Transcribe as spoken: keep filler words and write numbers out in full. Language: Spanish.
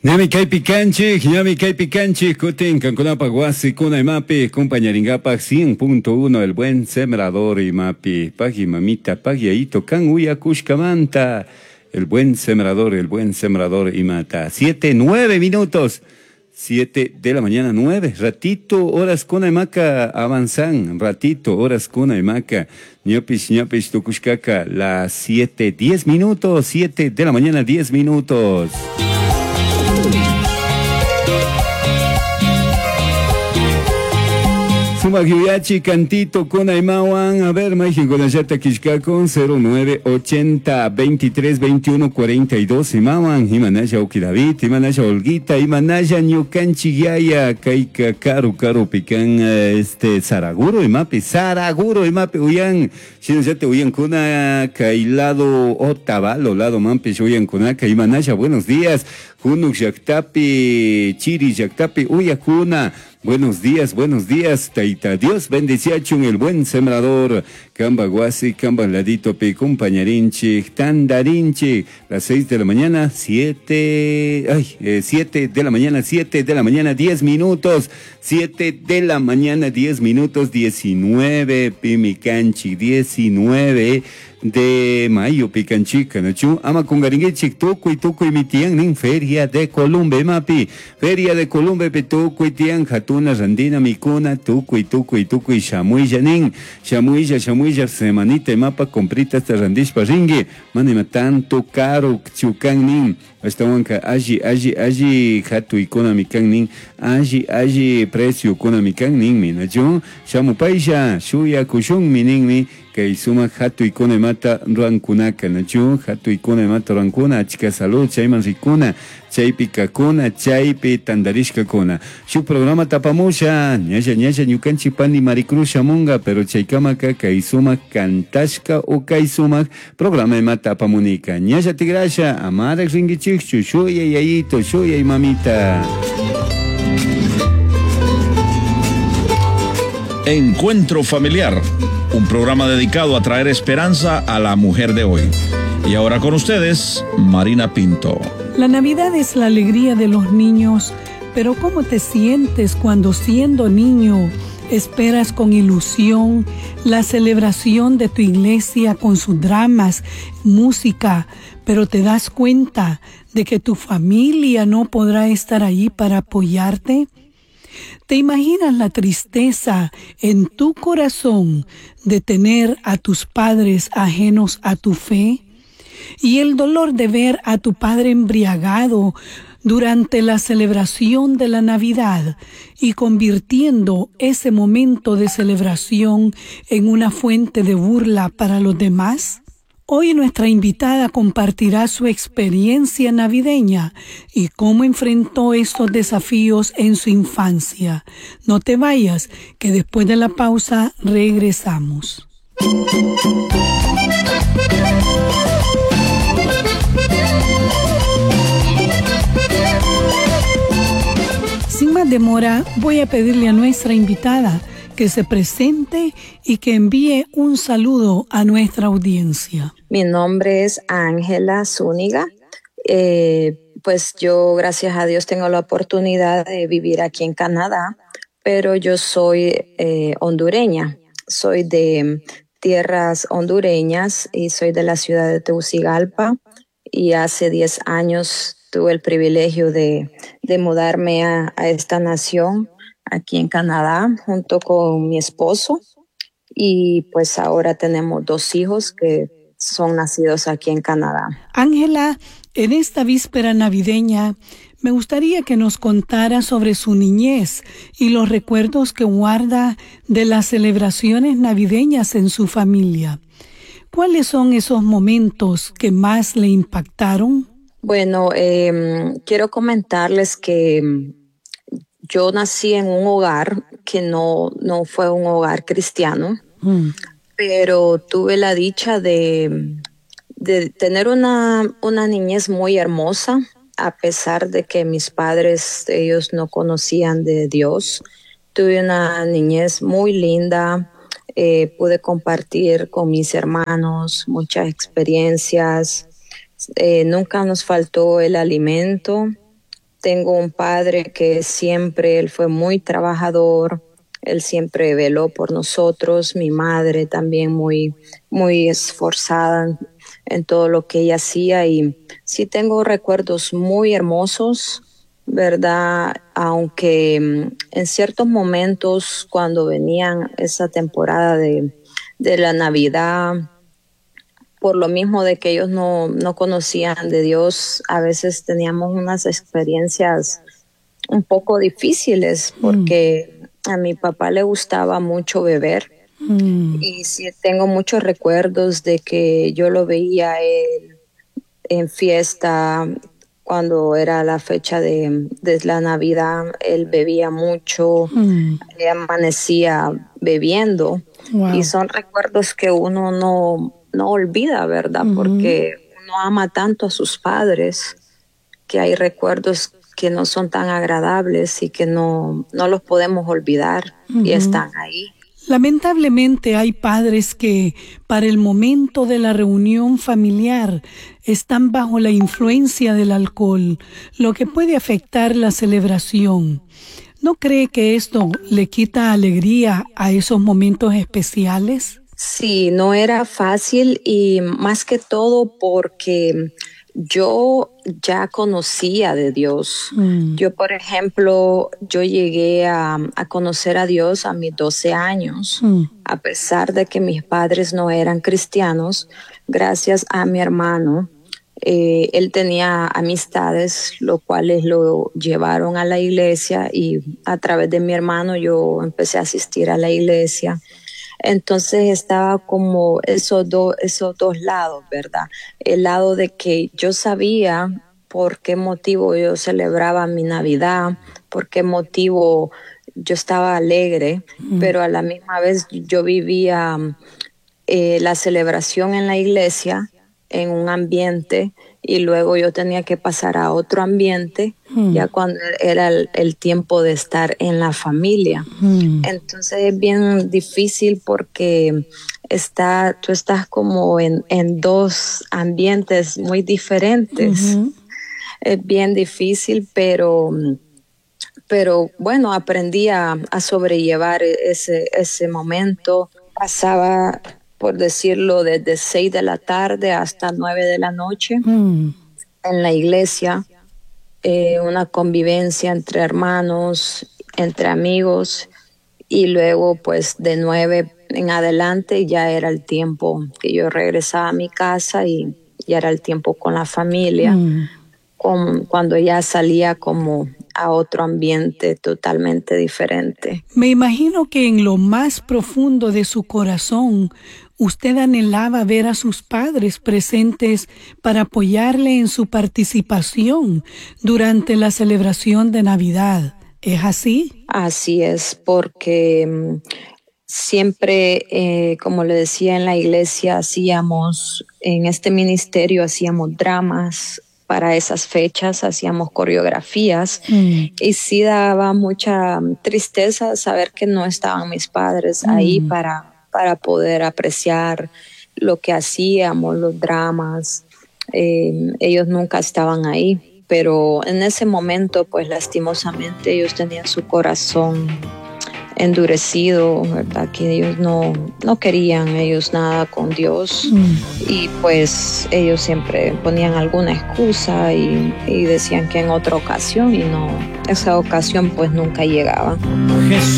Ñami kay picanchik, ñami kay picanchik, kutin kankunapa guasi kuna imapi, compañeringapak cien punto uno, el buen sembrador imapi, pagi mamita, pagi aito, kan uyakushkamanta, el buen sembrador, el buen sembrador imata. Siete, nueve minutos, siete de la mañana, nueve, ratito, horas kuna imaka avanzan, ratito, horas kuna imaka, ñopis, ñopis, tukushkaka, las siete, diez minutos, siete de la mañana, diez minutos. Sumagiuyachi cantito con Aimawan, a ver, Maiji con Ayata Kishkakon, cero nueve ochenta veintitrés veintiuno cuarenta y dos, Imawan, Imanaya Okidavit, Imanaya Olguita, Imanaya Ñukanchi Yaya, Kaika Karu Karu Pican, este, Saraguro, Imapi, Saraguro, Imapi, Uyan, Shinojate Uyan Kuna, Kailado Otavalo, Lado Mampi, Uyan Kunaka, Imanaya, buenos días, Hunuk Yaktapi, Chiri Yaktapi, Uyakuna. Buenos días, buenos días, Taita. Dios bendiciachun, el buen sembrador. Camba guasi, camba ladito pe compañerinchi, tandarinchi. Las seis de la mañana, siete, ay, eh, siete de la mañana, siete de la mañana, diez minutos. Siete de la mañana, diez minutos, diecinueve, pimicanchi, diecinueve de mayo, picanchica, ¿no? Ama con garinguechik, toco y toco y mi tian, nin feria de Columbe, mapi. Feria de Columbe, pe toco y tian, jatuna, randina, micuna, toco y toco y toco y chamuilla, nin. Chamuilla, chamuilla, semanita, mapa, comprita, hasta randish, paringue. Manima tanto caro, chucan, nin. Hasta wanka, aji, aji, aji, jatu y kona mikan, nin. Aji, aji, precio, kona mikan, nin, mi, ¿no? Chamu paisha, shuya, kushun, mi, nin, mi. Que suma hatu ikone mata rankunaka, nachu, hatu ikone mata rankuna, chica salud, chayman rikuna, chaypi kakuna, chaypi tandarishka kuna. Su programa tapamusha, ñaya ñaya ñukanchi pani Maricruz Shamunga, pero chaykamaka kaisuma kantashka o kaisuma programa mata tapamunika. Ñaya tigrasha, amara ringichikchu, shuya yayito, shuya y mamita. Encuentro Familiar, un programa dedicado a traer esperanza a la mujer de hoy. Y ahora con ustedes, Marina Pinto. La Navidad es la alegría de los niños, pero ¿cómo te sientes cuando siendo niño esperas con ilusión la celebración de tu iglesia con sus dramas, música, pero te das cuenta de que tu familia no podrá estar allí para apoyarte? ¿Te imaginas la tristeza en tu corazón de tener a tus padres ajenos a tu fe? Y el dolor de ver a tu padre embriagado durante la celebración de la Navidad y convirtiendo ese momento de celebración en una fuente de burla para los demás. Hoy nuestra invitada compartirá su experiencia navideña y cómo enfrentó estos desafíos en su infancia. No te vayas, que después de la pausa regresamos. Sin más demora, voy a pedirle a nuestra invitada que se presente y que envíe un saludo a nuestra audiencia. Mi nombre es Ángela Zúñiga. Eh, pues yo, gracias a Dios, tengo la oportunidad de vivir aquí en Canadá, pero yo soy eh, hondureña. Soy de tierras hondureñas y soy de la ciudad de Tegucigalpa. Y hace diez años tuve el privilegio de, de mudarme a, a esta nación, aquí en Canadá, junto con mi esposo, y pues ahora tenemos dos hijos que son nacidos aquí en Canadá. Ángela, en esta víspera navideña, me gustaría que nos contara sobre su niñez y los recuerdos que guarda de las celebraciones navideñas en su familia. ¿Cuáles son esos momentos que más le impactaron? Bueno, eh, quiero comentarles que yo nací en un hogar que no, no fue un hogar cristiano, mm. pero tuve la dicha de, de tener una, una niñez muy hermosa, a pesar de que mis padres, ellos no conocían de Dios. Tuve una niñez muy linda, eh, pude compartir con mis hermanos muchas experiencias, eh, nunca nos faltó el alimento. tengo un padre que siempre, él fue muy trabajador, él siempre veló por nosotros, mi madre también muy, muy esforzada en, en todo lo que ella hacía, y sí tengo recuerdos muy hermosos, ¿verdad? Aunque en ciertos momentos cuando venían esa temporada de, de la Navidad, por lo mismo de que ellos no, no conocían de Dios, a veces teníamos unas experiencias un poco difíciles porque mm. a mi papá le gustaba mucho beber mm. y sí tengo muchos recuerdos de que yo lo veía él en fiesta cuando era la fecha de, de la Navidad, él bebía mucho, mm. él amanecía bebiendo. Wow. Y son recuerdos que uno no, no olvida, ¿verdad? Uh-huh. Porque uno ama tanto a sus padres que hay recuerdos que no son tan agradables y que no, no los podemos olvidar uh-huh. y están ahí. Lamentablemente hay padres que para el momento de la reunión familiar están bajo la influencia del alcohol, lo que puede afectar la celebración. ¿No cree que esto le quita alegría a esos momentos especiales? Sí, no era fácil y más que todo porque yo ya conocía de Dios. Mm. Yo, por ejemplo, yo llegué a, a conocer a Dios a mis doce años, mm. a pesar de que mis padres no eran cristianos, gracias a mi hermano. Eh, él tenía amistades, lo cuales lo llevaron a la iglesia y a través de mi hermano yo empecé a asistir a la iglesia. Entonces estaba como esos, do, esos dos lados, ¿verdad? El lado de que yo sabía por qué motivo yo celebraba mi Navidad, por qué motivo yo estaba alegre, mm. pero a la misma vez yo vivía eh, la celebración en la iglesia, en un ambiente, y luego yo tenía que pasar a otro ambiente mm. ya cuando era el, el tiempo de estar en la familia. Mm. Entonces es bien difícil porque está, tú estás como en, en dos ambientes muy diferentes. Mm-hmm. Es bien difícil, pero, pero bueno, aprendí a, a sobrellevar ese, ese momento. Pasaba, por decirlo, desde seis de la tarde hasta nueve de la noche mm. en la iglesia, eh, una convivencia entre hermanos, entre amigos, y luego pues de nueve en adelante ya era el tiempo que yo regresaba a mi casa y ya era el tiempo con la familia, mm. con, cuando ya salía como a otro ambiente totalmente diferente. Me imagino que en lo más profundo de su corazón usted anhelaba ver a sus padres presentes para apoyarle en su participación durante la celebración de Navidad. ¿Es así? Así es, porque um, siempre, eh, como le decía, en la iglesia hacíamos, en este ministerio hacíamos dramas para esas fechas, hacíamos coreografías mm. y sí daba mucha tristeza saber que no estaban mis padres mm. ahí para para poder apreciar lo que hacíamos, los dramas. Eh, ellos nunca estaban ahí, pero en ese momento, pues lastimosamente, ellos tenían su corazón endurecido, ¿verdad? Que ellos no, no querían ellos nada con Dios mm. y pues ellos siempre ponían alguna excusa y, y decían que en otra ocasión, y no, esa ocasión pues nunca llegaba. Jesús.